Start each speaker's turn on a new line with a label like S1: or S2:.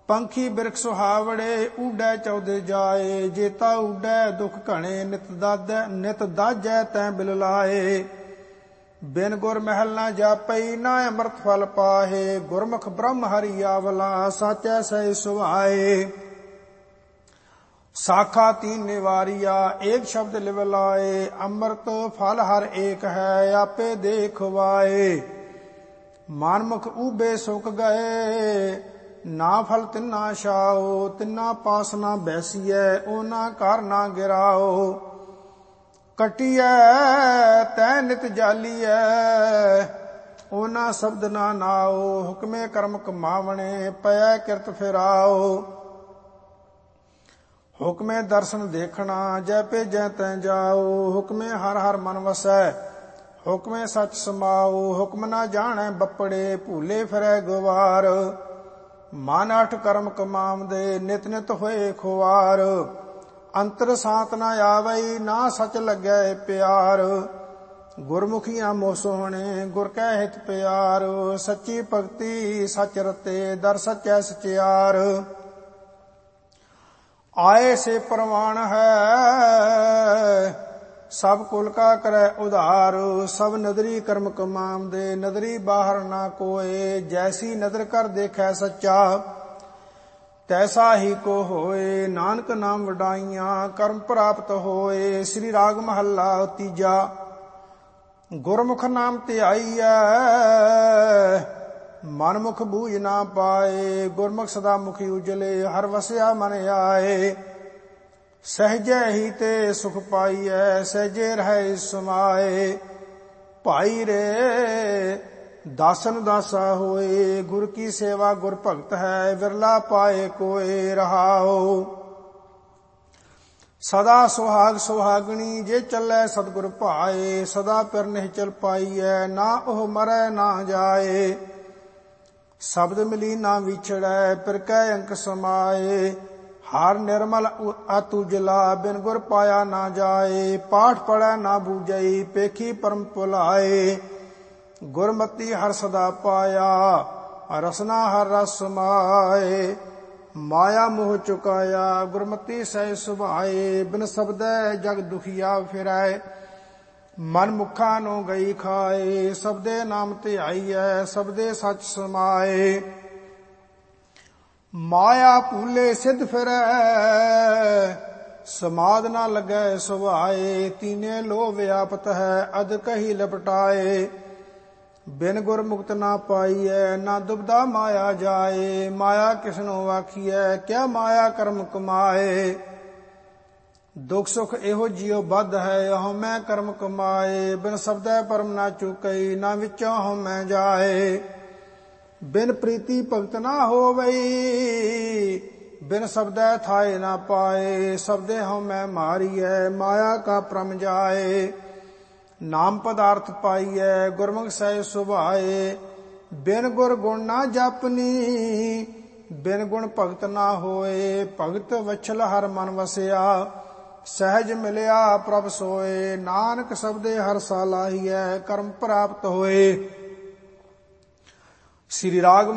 S1: ਪੰਖੀ ਬਿਰਖ ਸੁਹਾਵੜੇ ਊਡੈ ਚੌਦੇ ਜਾਏ। ਜੇਤਾ ਊਡੈ ਦੁਖ ਘਣੇ ਨਿਤ ਦਾਜੈ ਤੈ ਬਿਲ ਲਾਏ। ਬਿਨ ਗੁਰ ਮਹਿਲ ਨਾ ਜਾਪਈ ਨਾ ਅੰਮ੍ਰਿਤ ਫਲ ਪਾਹੇ। ਗੁਰਮੁਖ ਬ੍ਰਹਮ ਹਰਿ ਆਵਲਾ ਸਾਚੈ ਸਹਿ ਸੁਭਾਏ। ਸਾਖਾ ਤੀਨ ਨਿਵਾਰੀਆ ਏਕ ਸ਼ਬਦ ਲਿਵ ਲਾਏ। ਅੰਮ੍ਰਿਤ ਫਲ ਹਰ ਏਕ ਹੈ ਆਪੇ ਦੇਖਵਾਏ। ਮਾਨਮੁਖ ਊਬੇ ਸੁਕ ਗਏ ਨਾ ਫਲ ਤਿੰਨਾ ਛਾਓ। ਤਿੰਨਾ ਪਾਸ ਨਾ ਬੈਸੀਐ ਉਹਨਾਂ ਘਰ ਨਾ ਗਿਰਾਓ। ਕਟੀਐ ਤੈ ਨਿਤ ਜਾਲੀਐ ਉਹਨਾਂ ਸ਼ਬਦ ਨਾ ਨਾਓ। ਹੁਕਮੇ ਕਰਮ ਕਮਾਵਣੇ ਪਇਐ ਕਿਰਤ ਫਿਰਾਓ। ਹੁਕਮੇ ਦਰਸ਼ਨ ਦੇਖਣਾ ਜੈ ਭੇਜੈ ਤੈ ਜਾਓ। ਹੁਕਮੇ ਹਰ ਹਰ ਮਨ ਵਸੈ ਹੁਕਮੇ ਸਚ ਸਮਾਓ। ਹੁਕਮ ਨਾ ਜਾਣੈ ਬੱਪੜੇ ਭੂਲੇ ਫਿਰੈ ਗਵਾਰ। ਮਨ ਅਠ ਕਰਮ ਕਮਾਵਦੇ ਨਿਤ ਨਿਤ ਹੋਏ ਖੁਆਰ। ਅੰਤਰ ਸਾਤ ਨਾ ਆਵਈ ਨਾ ਸਚ ਲੱਗੈ ਪਿਆਰ। ਗੁਰਮੁਖੀਆਂ ਮੋਹ ਸੋਹਣੇ ਗੁਰ ਕੈ ਹਿਤ ਪਿਆਰ। ਸੱਚੀ ਭਗਤੀ ਸਚ ਰਤੇ ਦਰ ਸਚੈ ਸਚਿਆਰ। ਆਏ ਸੇ ਪ੍ਰਵਾਨ ਹੈ ਸਭ ਕੁਲ ਕਾ ਕਰੈ ਉਧਾਰ। ਸਭ ਨਦਰੀ ਕਰਮ ਕਮਾਵਦੇ ਨਦਰੀ ਬਾਹਰ ਨਾ ਕੋਏ। ਜੈਸੀ ਨਦਰ ਕਰ ਦੇਖੈ ਸੱਚਾ ਤੈਸਾ ਹੀ ਕੋ ਹੋਏ। ਨਾਨਕ ਨਾਮ ਵਡਾਈਆਂ ਕਰਮ ਪ੍ਰਾਪਤ ਹੋਏ। ਸ੍ਰੀ ਰਾਗ ਮਹੱਲਾ ਤੀਜਾ। ਗੁਰਮੁਖ ਨਾਮ ਧਿਆਈਐ ਮਨਮੁਖ ਬੂਝ ਨਾ ਪਾਏ। ਗੁਰਮੁਖ ਸਦਾ ਮੁਖੀ ਉਜਲੇ ਹਰ ਵਸਿਆ ਮਨ ਆਏ। ਸਹਿਜੈ ਹੀ ਤੇ ਸੁਖ ਪਾਈਐ ਸਹਿਜੇ ਰਹਿ ਸਮਾਏ। ਭਾਈ ਰੇ ਦਾਸਨ ਦਾਸਾ ਹੋਏ ਗੁਰ ਕੀ ਸੇਵਾ ਗੁਰ ਭਗਤ ਹੈ ਵਿਰਲਾ ਪਾਏ ਕੋਏ ਰਹਾਓ। ਸਦਾ ਸੁਹਾਗ ਸੁਹਾਗਣੀ ਜੇ ਚੱਲੈ ਸਤਿਗੁਰ ਭਾਏ। ਸਦਾ ਪਿਰ ਨਿਹਚਲ ਪਾਈਐ ਨਾ ਉਹ ਮਰੈ ਨਾ ਜਾਏ। ਸ਼ਬਦ ਮਿਲੀ ਨਾ ਵਿਛੜੈ ਪਿਰ ਕੈ ਅੰਕ ਸਮਾਏ। ਹਰ ਨਿਰਮਲ ਅਤਿ ਉਜਲਾ ਬਿਨ ਗੁਰ ਪਾਇਆ ਨਾ ਜਾਏ। ਪਾਠ ਪੜੈ ਨਾ ਬੂਝਈ ਪੇਖੀ ਪਰਮ ਭੁਲਾਏ। ਗੁਰਮਤੀ ਹਰ ਸਦਾ ਪਾਇਆ ਰਸਨਾ ਹਰ ਰਸ ਸਮਾਏ। ਮਾਇਆ ਮੋਹ ਚੁਕਾਇਆ ਗੁਰਮਤੀ ਸਹਿ ਸੁਭਾਏ। ਬਿਨ ਸ਼ਬਦੈ ਜਗ ਦੁਖੀਆ ਫਿਰੈ ਮਨ ਮੁਖਾਂ ਨੂੰ ਗਈ ਖਾਏ। ਸਬਦੇ ਨਾਮ ਧਿਆਈਐ ਸਬਦੇ ਸਚ ਸਮਾਏ। ਮਾਇਆ ਭੂਲੇ ਸਿਧ ਫਿਰੈ ਸਮਾਦ ਨਾ ਲੱਗੈ ਸੁਭਾਏ। ਤੀਨੇ ਲੋ ਵਿਆਪਤ ਹੈ ਅਦ ਕਹੀ ਲਪਟਾਏ। ਬਿਨ ਗੁਰ ਮੁਕਤ ਨਾ ਪਾਈਐ ਨਾ ਦੁਬਦਾ ਮਾਇਆ ਜਾਏ। ਮਾਇਆ ਕਿਸਨੋ ਆਖੀਐ ਕਿਆ ਮਾਇਆ ਕਰਮ ਕਮਾਏ। ਦੁਖ ਸੁਖ ਇਹੋ ਜਿਉ ਬੱਧ ਹੈ ਹਉਮੈ ਕਰਮ ਕਮਾਏ। ਬਿਨ ਸ਼ਬਦੈ ਪਰਮ ਨਾ ਚੁਕਈ ਨਾ ਵਿੱਚੋਂ ਹਉਮੈ ਜਾਏ। ਬਿਨ ਪ੍ਰੀਤੀ ਭਗਤ ਨਾ ਹੋਵਈ ਬਿਨ ਸ਼ਬਦੈ ਥਾਏ ਨਾ ਪਾਏ। ਸ਼ਬਦੇ ਹਉਮੈ ਮਾਰੀਐ ਮਾਇਆ ਕਾ ਭ੍ਰਮ ਜਾਏ। ਨਾਮ ਪਦਾਰਥ ਪਾਈਐ ਗੁਰਮੁਖ ਸਹਿ ਸੁਭਾਏ। ਬਿਨ ਗੁਰ ਗੁਣ ਨਾ ਜਪਨੀ ਬਿਨ ਗੁਣ ਭਗਤ ਨਾ ਹੋਏ। ਭਗਤ ਵਛਲ ਹਰ ਮਨ ਵਸਿਆ ਸਹਿਜ ਮਿਲਿਆ ਪ੍ਰਭ ਸੋਏ। ਨਾਨਕ ਸ਼ਬਦੇ ਹਰ ਸਾਲਾਹੀਐ ਕਰਮ ਪ੍ਰਾਪਤ ਹੋਏ। ਸ੍ਰੀ ਰਾਗ